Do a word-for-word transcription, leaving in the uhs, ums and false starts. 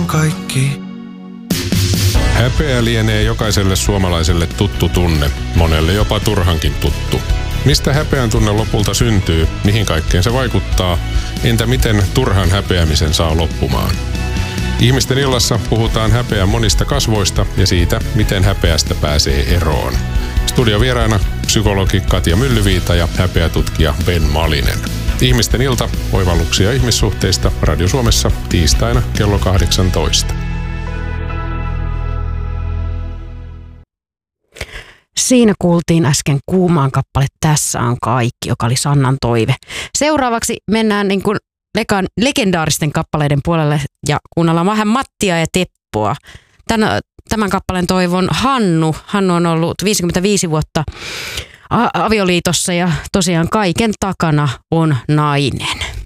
kaikki. Häpeä lienee jokaiselle suomalaiselle tuttu tunne, monelle jopa turhankin tuttu. Mistä häpeän tunne lopulta syntyy, mihin kaikkeen se vaikuttaa, entä miten turhan häpeämisen saa loppumaan? Ihmisten illassa puhutaan häpeän monista kasvoista ja siitä, miten häpeästä pääsee eroon. Studiovieraina psykologi Katja Myllyviita ja häpeätutkija Ben Malinen. Ihmisten ilta, oivalluksia ihmissuhteista Radio Suomessa tiistaina kello kahdeksantoista. Siinä kuultiin äsken Kuumaan kappale Tässä on kaikki, joka oli Sannan toive. Seuraavaksi mennään niin kuin lekan, legendaaristen kappaleiden puolelle ja kuunnellaan vähän Mattia ja Teppoa. Tän, tämän kappaleen toivon Hannu. Hannu on ollut viisikymmentäviisi vuotta a- avioliitossa ja tosiaan kaiken takana on nainen.